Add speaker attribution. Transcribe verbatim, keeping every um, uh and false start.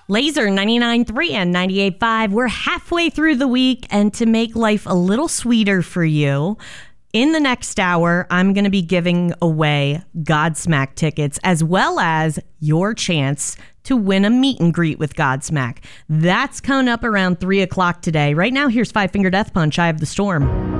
Speaker 1: Laser ninety-nine point three and ninety-eight point five. We're halfway through the week, and to make life a little sweeter for you, in the next hour, I'm going to be giving away Godsmack tickets, as well as your chance to win a meet and greet with Godsmack. That's coming up around three o'clock today. Right now, here's Five Finger Death Punch, Eye of the Storm.